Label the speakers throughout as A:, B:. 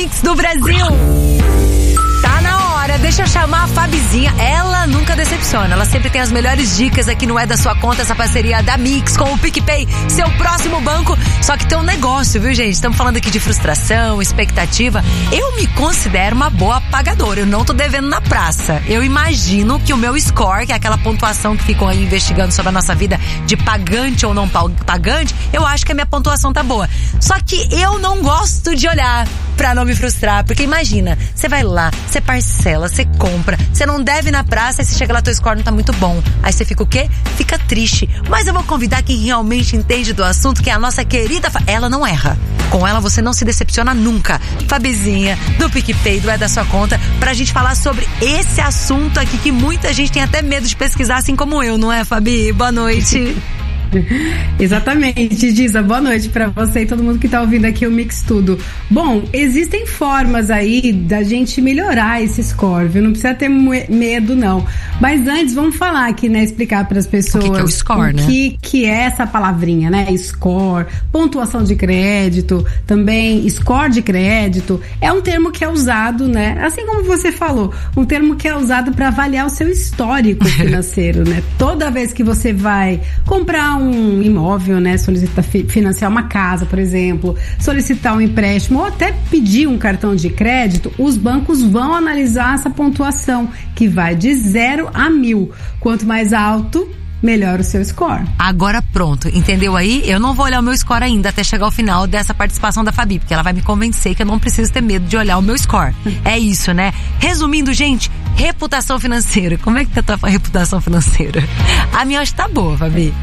A: Mix do Brasil. Tá na hora, deixa eu chamar a Fabizinha. Ela nunca decepciona, ela sempre tem as melhores dicas aqui no É da Sua Conta, essa parceria da Mix com o PicPay, seu próximo banco. Só que tem um negócio, viu, gente? Estamos falando aqui de frustração, expectativa. Eu me considero uma boa pagadora, eu não tô devendo na praça. Eu imagino que o meu score, que é aquela pontuação que ficam aí investigando sobre a nossa vida de pagante ou não pagante, eu acho que a minha pontuação tá boa. Só que eu não gosto de olhar pra não me frustrar, porque imagina, você vai lá, você parcela, você compra, você não deve na praça, e você chega lá, teu score não tá muito bom. Aí você fica o quê? Fica triste. Mas eu vou convidar quem realmente entende do assunto, que é a nossa querida ela não erra. Com ela você não se decepciona nunca. Fabizinha, do PicPay, do É da Sua Conta, pra gente falar sobre esse assunto aqui que muita gente tem até medo de pesquisar, assim como eu, não é, Fabi? Boa noite.
B: Exatamente, Giza, boa noite pra você e todo mundo que tá ouvindo aqui o Mix Tudo. Bom, existem formas aí da gente melhorar esse score, viu? Não precisa ter medo, não. Mas antes, vamos falar aqui, né? Explicar pras pessoas
A: o que é o score, né?
B: que é essa palavrinha, né? Score, pontuação de crédito, também score de crédito. É um termo que é usado, né? Assim como você falou, um termo que é usado pra avaliar o seu histórico financeiro, né? Toda vez que você vai comprar um imóvel, né, solicitar financiar uma casa, por exemplo, solicitar um empréstimo ou até pedir um cartão de crédito, os bancos vão analisar essa pontuação, que vai de 0 a 1000. Quanto mais alto, melhor o seu score.
A: Agora pronto, entendeu aí? Eu não vou olhar o meu score ainda até chegar ao final dessa participação da Fabi, porque ela vai me convencer que eu não preciso ter medo de olhar o meu score. É isso, né? Resumindo, gente, reputação financeira. Como é que tá a tua reputação financeira? A minha acho que tá boa, Fabi.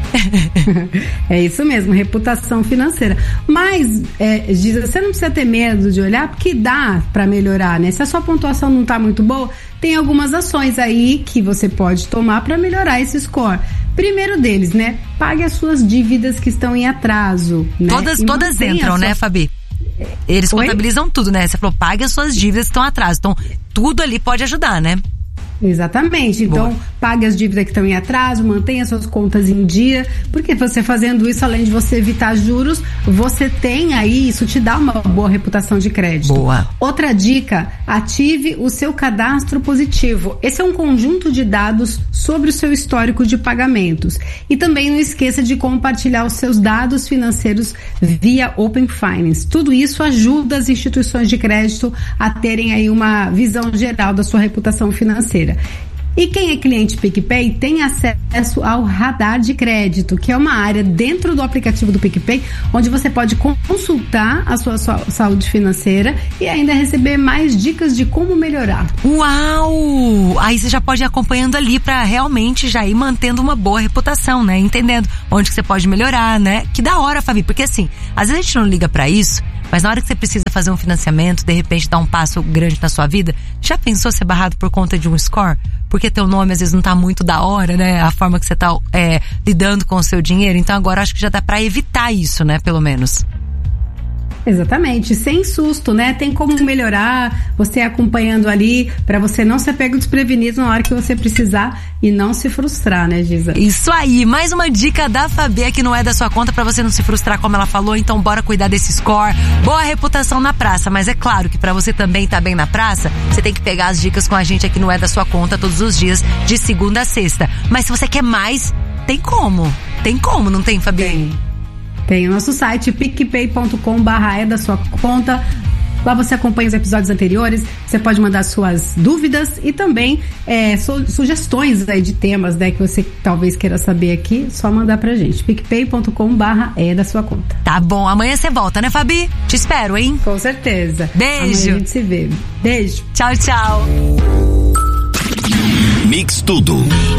B: É isso mesmo, reputação financeira. Mas, Giza, você não precisa ter medo de olhar, porque dá pra melhorar, né? Se a sua pontuação não tá muito boa, tem algumas ações aí que você pode tomar pra melhorar esse score. Primeiro deles, né? Pague as suas dívidas que estão em atraso, né?
A: Todas entram, né, Fabi? Eles contabilizam tudo, né? Você falou, pague as suas dívidas que estão em atraso. Então, tudo ali pode ajudar, né?
B: Exatamente. Então, pague as dívidas que estão em atraso, mantenha suas contas em dia, porque você fazendo isso, além de você evitar juros, você tem aí, isso te dá uma boa reputação de crédito.
A: Boa.
B: Outra dica, ative o seu cadastro positivo. Esse é um conjunto de dados sobre o seu histórico de pagamentos. E também não esqueça de compartilhar os seus dados financeiros via Open Finance. Tudo isso ajuda as instituições de crédito a terem aí uma visão geral da sua reputação financeira. E quem é cliente PicPay tem acesso ao radar de crédito, que é uma área dentro do aplicativo do PicPay, onde você pode consultar a sua saúde financeira e ainda receber mais dicas de como melhorar.
A: Uau! Aí você já pode ir acompanhando ali pra realmente já ir mantendo uma boa reputação, né? Entendendo onde que você pode melhorar, né? Que da hora, Fabi, porque assim, às vezes a gente não liga pra isso, mas na hora que você precisa fazer um financiamento, de repente dar um passo grande na sua vida, já pensou ser barrado por conta de um score? Porque teu nome às vezes não tá muito da hora, né? A forma que você tá lidando com o seu dinheiro. Então agora acho que já dá pra evitar isso, né? Pelo menos.
B: Exatamente, sem susto, né? Tem como melhorar, você acompanhando ali, pra você não ser pego desprevenido na hora que você precisar e não se frustrar, né, Giza?
A: Isso aí, mais uma dica da Fabi que não é da sua conta pra você não se frustrar, como ela falou. Então bora cuidar desse score, boa reputação na praça. Mas é claro que pra você também tá bem na praça, você tem que pegar as dicas com a gente aqui no É da Sua Conta todos os dias, de segunda a sexta. Mas se você quer mais, tem como, não tem, Fabi?
B: Tem o nosso site picpay.com/é da sua conta. Lá você acompanha os episódios anteriores, você pode mandar suas dúvidas e também sugestões aí de temas, né, que você talvez queira saber aqui, só mandar pra gente. picpay.com/é da sua conta.
A: Tá bom, amanhã você volta, né, Fabi? Te espero, hein?
B: Com certeza.
A: Beijo.
B: Amanhã a gente se vê. Beijo.
A: Tchau, tchau.
C: Mix Tudo.